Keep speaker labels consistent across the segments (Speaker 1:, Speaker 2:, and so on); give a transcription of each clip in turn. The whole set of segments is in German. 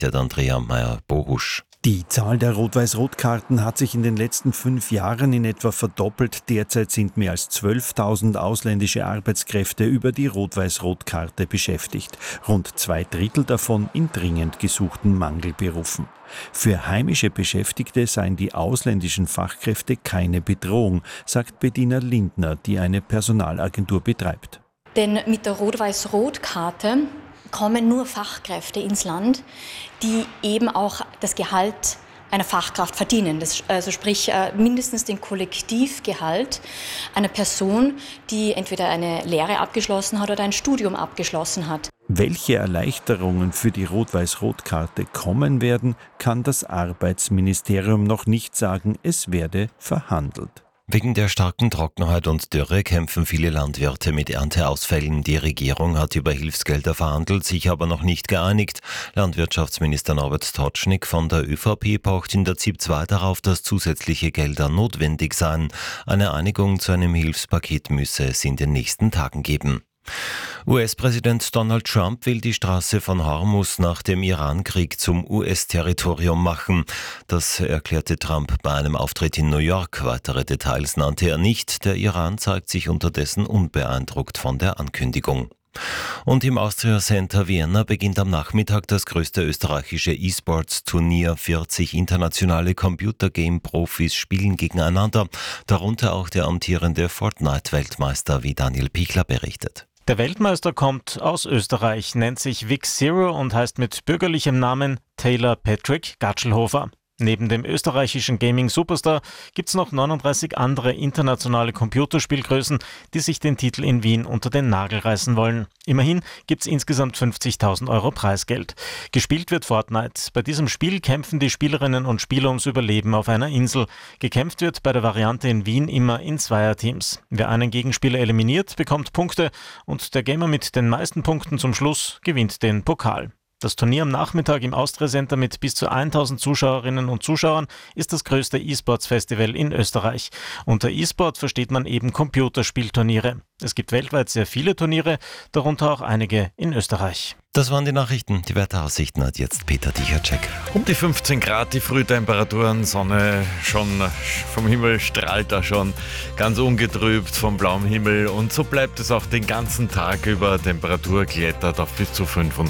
Speaker 1: berichtet Andrea Meyer-Bohusch.
Speaker 2: Die Zahl der Rot-Weiß-Rot-Karten hat sich in den letzten 5 Jahren in etwa verdoppelt. Derzeit sind mehr als 12.000 ausländische Arbeitskräfte über die Rot-Weiß-Rot-Karte beschäftigt. Rund 2/3 davon in dringend gesuchten Mangelberufen. Für heimische Beschäftigte seien die ausländischen Fachkräfte keine Bedrohung, sagt Bettina Lindner, die eine Personalagentur betreibt.
Speaker 3: Denn mit der Rot-Weiß-Rot-Karte kommen nur Fachkräfte ins Land, die eben auch das Gehalt einer Fachkraft verdienen. Also sprich mindestens den Kollektivgehalt einer Person, die entweder eine Lehre abgeschlossen hat oder ein Studium abgeschlossen hat.
Speaker 2: Welche Erleichterungen für die Rot-Weiß-Rot-Karte kommen werden, kann das Arbeitsministerium noch nicht sagen. Es werde verhandelt.
Speaker 1: Wegen der starken Trockenheit und Dürre kämpfen viele Landwirte mit Ernteausfällen. Die Regierung hat über Hilfsgelder verhandelt, sich aber noch nicht geeinigt. Landwirtschaftsminister Norbert Totschnig von der ÖVP pocht in der ZIP 2 darauf, dass zusätzliche Gelder notwendig seien. Eine Einigung zu einem Hilfspaket müsse es in den nächsten Tagen geben. US-Präsident Donald Trump will die Straße von Hormuz nach dem Iran-Krieg zum US-Territorium machen. Das erklärte Trump bei einem Auftritt in New York. Weitere Details nannte er nicht. Der Iran zeigt sich unterdessen unbeeindruckt von der Ankündigung. Und im Austria Center Vienna beginnt am Nachmittag das größte österreichische E-Sports-Turnier. 40 internationale Computergame-Profis spielen gegeneinander, darunter auch der amtierende Fortnite-Weltmeister, wie Daniel Pichler berichtet.
Speaker 4: Der Weltmeister kommt aus Österreich, nennt sich Vic Zero und heißt mit bürgerlichem Namen Taylor Patrick Gatschelhofer. Neben dem österreichischen Gaming-Superstar gibt's noch 39 andere internationale Computerspielgrößen, die sich den Titel in Wien unter den Nagel reißen wollen. Immerhin gibt's insgesamt 50.000 Euro Preisgeld. Gespielt wird Fortnite. Bei diesem Spiel kämpfen die Spielerinnen und Spieler ums Überleben auf einer Insel. Gekämpft wird bei der Variante in Wien immer in Zweierteams. Wer einen Gegenspieler eliminiert, bekommt Punkte und der Gamer mit den meisten Punkten zum Schluss gewinnt den Pokal. Das Turnier am Nachmittag im Austria Center mit bis zu 1000 Zuschauerinnen und Zuschauern ist das größte E-Sports-Festival in Österreich. Unter E-Sport versteht man eben Computerspielturniere. Es gibt weltweit sehr viele Turniere, darunter auch einige in Österreich.
Speaker 1: Das waren die Nachrichten. Die Wetteraussichten hat jetzt Peter Tichacek.
Speaker 5: Um die 15 Grad, die Frühtemperaturen, Sonne schon vom Himmel strahlt da schon, ganz ungetrübt vom blauen Himmel. Und so bleibt es auch den ganzen Tag über. Temperatur klettert auf bis zu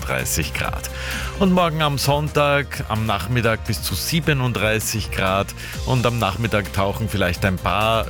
Speaker 5: 35 Grad. Und morgen am Sonntag, am Nachmittag bis zu 37 Grad. Und am Nachmittag tauchen vielleicht ein paar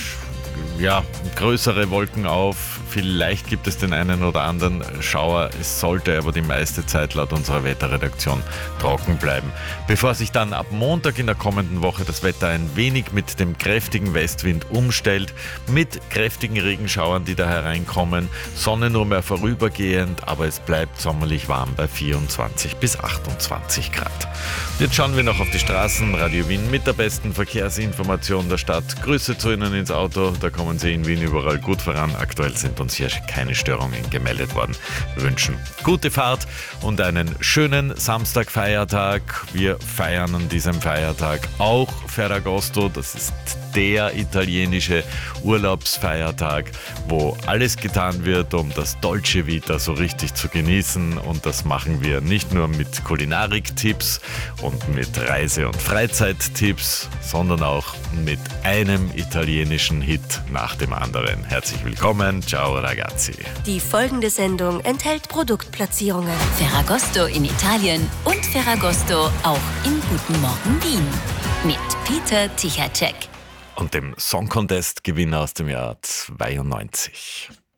Speaker 5: größere Wolken auf. Vielleicht gibt es den einen oder anderen Schauer. Es sollte aber die meiste Zeit laut unserer Wetterredaktion trocken bleiben. Bevor sich dann ab Montag in der kommenden Woche das Wetter ein wenig mit dem kräftigen Westwind umstellt, mit kräftigen Regenschauern, die da hereinkommen, Sonne nur mehr vorübergehend, aber es bleibt sommerlich warm bei 24 bis 28 Grad. Jetzt schauen wir noch auf die Straßen. Radio Wien mit der besten Verkehrsinformation der Stadt. Grüße zu Ihnen ins Auto, da kommen Sie in Wien überall gut voran. Aktuell sind uns hier keine Störungen gemeldet worden. Wir wünschen gute Fahrt und einen schönen Samstagfeiertag. Wir feiern an diesem Feiertag auch Ferragosto. Das ist der italienische Urlaubsfeiertag, wo alles getan wird, um das Dolce Vita so richtig zu genießen. Und das machen wir nicht nur mit Kulinarik-Tipps und mit Reise- und Freizeittipps, sondern auch mit einem italienischen Hit nach dem anderen. Herzlich willkommen, ciao ragazzi.
Speaker 6: Die folgende Sendung enthält Produktplatzierungen. Ferragosto in Italien und Ferragosto auch im Guten Morgen Wien. Mit Peter Tichacek.
Speaker 5: Und dem Song Contest Gewinner aus dem Jahr 92.